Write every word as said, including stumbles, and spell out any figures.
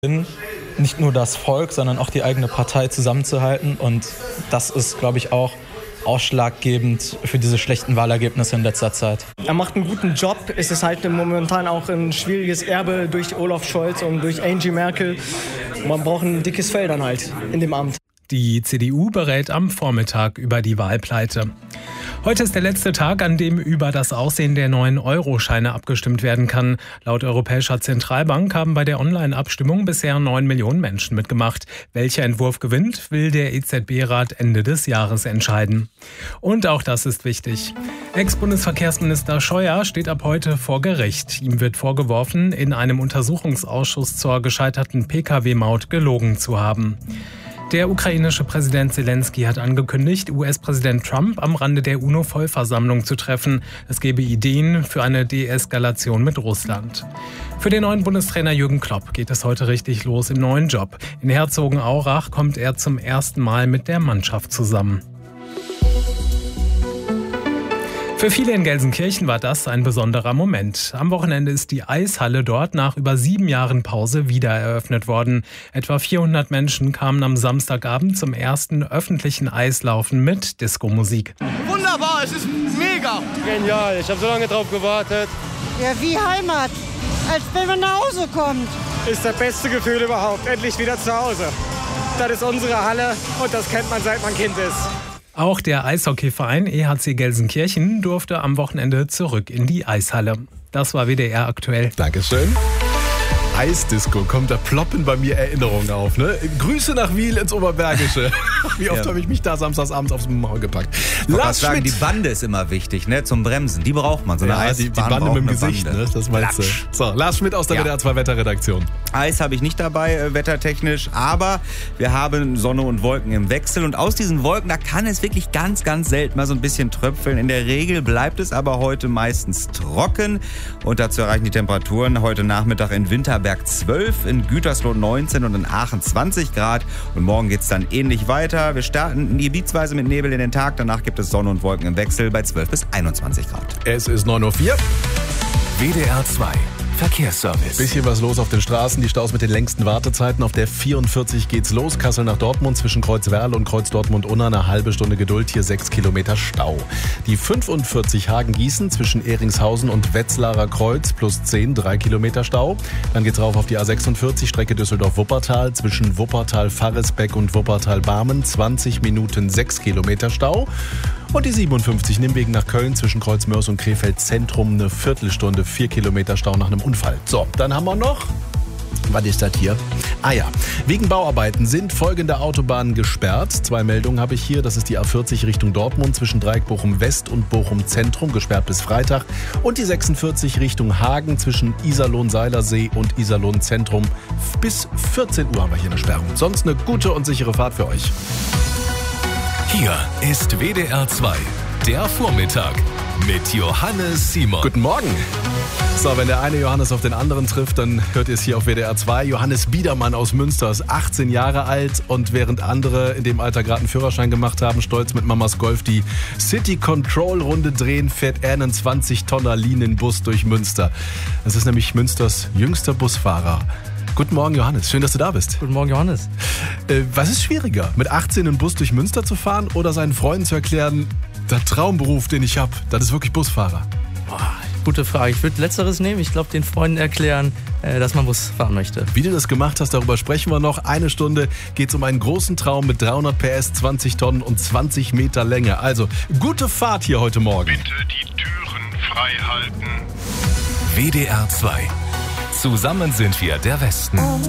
Nicht nur das Volk, sondern auch die eigene Partei zusammenzuhalten. Und das ist, glaube ich, auch ausschlaggebend für diese schlechten Wahlergebnisse in letzter Zeit. Er macht einen guten Job. Es ist halt momentan auch ein schwieriges Erbe durch Olaf Scholz und durch Angie Merkel. Man braucht ein dickes Fell dann halt in dem Amt. Die C D U berät am Vormittag über die Wahlpleite. Heute ist der letzte Tag, an dem über das Aussehen der neuen Euro-Scheine abgestimmt werden kann. Laut Europäischer Zentralbank haben bei der Online-Abstimmung bisher neun Millionen Menschen mitgemacht. Welcher Entwurf gewinnt, will der E Z B-Rat Ende des Jahres entscheiden. Und auch das ist wichtig. Ex-Bundesverkehrsminister Scheuer steht ab heute vor Gericht. Ihm wird vorgeworfen, in einem Untersuchungsausschuss zur gescheiterten Pkw-Maut gelogen zu haben. Der ukrainische Präsident Zelensky hat angekündigt, U S-Präsident Trump am Rande der UNO-Vollversammlung zu treffen. Es gebe Ideen für eine Deeskalation mit Russland. Für den neuen Bundestrainer Jürgen Klopp geht es heute richtig los im neuen Job. In Herzogenaurach kommt er zum ersten Mal mit der Mannschaft zusammen. Für viele in Gelsenkirchen war das ein besonderer Moment. Am Wochenende ist die Eishalle dort nach über sieben Jahren Pause wieder eröffnet worden. Etwa vierhundert Menschen kamen am Samstagabend zum ersten öffentlichen Eislaufen mit Disco-Musik. Wunderbar, es ist mega. Genial, ich habe so lange drauf gewartet. Ja, wie Heimat, als wenn man nach Hause kommt. Ist das beste Gefühl überhaupt, endlich wieder zu Hause. Das ist unsere Halle und das kennt man, seit man Kind ist. Auch der Eishockeyverein E H C Gelsenkirchen durfte am Wochenende zurück in die Eishalle. Das war W D R aktuell. Dankeschön. Eisdisco, kommt da ploppen bei mir Erinnerungen auf. Ne? Grüße nach Wiel ins Oberbergische. Wie oft ja. habe ich mich da samstagsabends aufs Maul gepackt. Lars Schmidt. Sagen, die Bande ist immer wichtig, ne? Zum Bremsen. Die braucht man. So eine ja, die, die Bande mit dem Gesicht, ne? Das meinst du. So, Lars Schmidt aus der ja. W D R zwei Wetterredaktion. Eis habe ich nicht dabei, äh, wettertechnisch, aber wir haben Sonne und Wolken im Wechsel. Und aus diesen Wolken, da kann es wirklich ganz, ganz selten mal so ein bisschen tröpfeln. In der Regel bleibt es aber heute meistens trocken. Und dazu erreichen die Temperaturen heute Nachmittag in Winterberg zwölf, in Gütersloh neunzehn und in Aachen zwanzig Grad. Und morgen geht es dann ähnlich weiter. Wir starten gebietsweise mit Nebel in den Tag. Danach gibt es Sonne und Wolken im Wechsel bei zwölf bis einundzwanzig Grad. Es ist neun Uhr vier. W D R zwei Verkehrsservice. Bisschen was los auf den Straßen. Die Staus mit den längsten Wartezeiten. Auf der vierundvierzig geht's los. Kassel nach Dortmund zwischen Kreuzwerl und Kreuz Dortmund-Unna. Eine halbe Stunde Geduld. Hier sechs Kilometer Stau. Die fünfundvierzig Hagen-Gießen zwischen Ehringshausen und Wetzlarer Kreuz plus zehn, drei Kilometer Stau. Dann geht's rauf auf die A sechsundvierzig, Strecke Düsseldorf-Wuppertal zwischen Wuppertal-Farresbeck und Wuppertal-Barmen. zwanzig Minuten, sechs Kilometer Stau. Und die siebenundfünfzig Nimwegen nach Köln zwischen Kreuzmörs und Krefeld Zentrum. Eine Viertelstunde, vier Kilometer Stau nach einem Unfall. So, dann haben wir noch... Was ist das hier? Ah ja, wegen Bauarbeiten sind folgende Autobahnen gesperrt. Zwei Meldungen habe ich hier. Das ist die A vierzig Richtung Dortmund zwischen Dreieck Bochum West und Bochum Zentrum, gesperrt bis Freitag. Und die sechsundvierzig Richtung Hagen zwischen Iserlohn-Seilersee und Iserlohn Zentrum. Bis vierzehn Uhr haben wir hier eine Sperrung. Sonst eine gute und sichere Fahrt für euch. Hier ist W D R zwei, der Vormittag mit Johannes Simon. Guten Morgen. So, wenn der eine Johannes auf den anderen trifft, dann hört ihr es hier auf W D R zwei. Johannes Biedermann aus Münster ist achtzehn Jahre alt und während andere in dem Alter gerade einen Führerschein gemacht haben, stolz mit Mamas Golf die City Control Runde drehen, fährt er einen zwanzig Tonner Linienbus durch Münster. Das ist nämlich Münsters jüngster Busfahrer. Guten Morgen, Johannes. Schön, dass du da bist. Guten Morgen, Johannes. Äh, was ist schwieriger, mit achtzehn einen Bus durch Münster zu fahren oder seinen Freunden zu erklären, der Traumberuf, den ich habe, das ist wirklich Busfahrer? Boah, gute Frage. Ich würde Letzteres nehmen. Ich glaube, den Freunden erklären, äh, dass man Bus fahren möchte. Wie du das gemacht hast, darüber sprechen wir noch. Eine Stunde geht es um einen großen Traum mit dreihundert P S, zwanzig Tonnen und zwanzig Meter Länge. Also, gute Fahrt hier heute Morgen. Bitte die Türen frei halten. W D R zwei. Zusammen sind wir der Westen.